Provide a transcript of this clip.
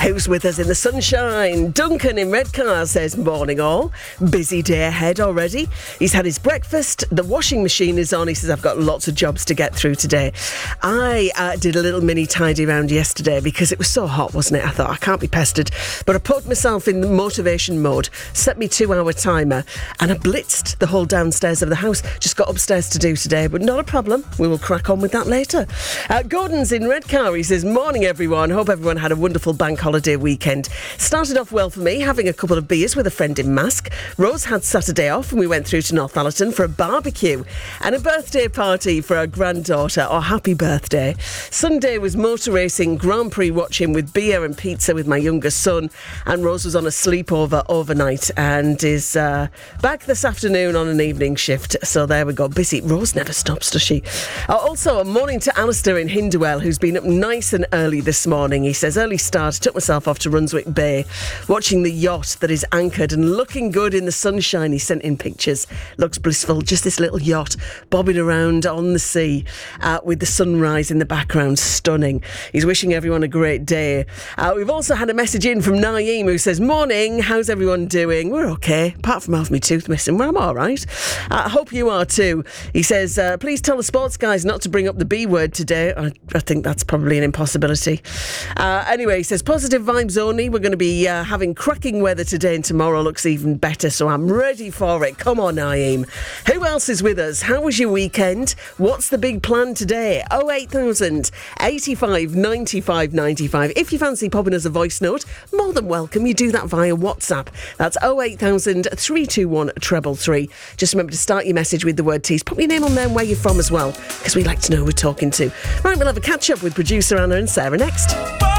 Who's with us in the sunshine? Duncan in Redcar says, morning all. Busy day ahead already. He's had his breakfast. The washing machine is on. He says, I've got lots of jobs to get through today. I did a little mini tidy round yesterday because it was so hot, wasn't it? I thought, I can't be pestered. But I put myself in the motivation mode, set me 2-hour timer, and I blitzed the whole downstairs of the house. Just got upstairs to do today, but not a problem. We will crack on with that later. Gordon's in Redcar. He says, morning everyone. Hope everyone had a wonderful bank holiday weekend. Started off well for me, having a couple of beers with a friend in Mask. Rose had Saturday off and we went through to Northallerton for a barbecue and a birthday party for our granddaughter. Oh, happy birthday. Sunday was motor racing, Grand Prix watching with beer and pizza with my younger son, and Rose was on a sleepover overnight and is back this afternoon on an evening shift. So there we go. Busy. Rose never stops, does she? Also, a morning to Alistair in Hindwell, who's been up nice and early this morning. He says, early start, took myself off to Runswick Bay, watching the yacht that is anchored and looking good in the sunshine. He sent in pictures. Looks blissful. Just this little yacht bobbing around on the sea with the sunrise in the background. Stunning. He's wishing everyone a great day. We've also had a message in from Naeem who says, morning, how's everyone doing? We're okay, apart from half my tooth missing. Well, I'm all right. I hope you are too. He says, please tell the sports guys not to bring up the B word today. I think that's probably an impossibility. Anyway, he says, positive vibes only. We're going to be having cracking weather today and tomorrow looks even better, so I'm ready for it. Come on, Naeem. Who else is with us? How was your weekend? What's the big plan today? 08000 85 95 95. If you fancy popping us a voice note, more than welcome. You do that via WhatsApp. That's 08000 321 333. Just remember to start your message with the word tease. Put your name on there and where you're from as well, because we like to know who we're talking to. Right, we'll have a catch up with producer Anna and Sarah next.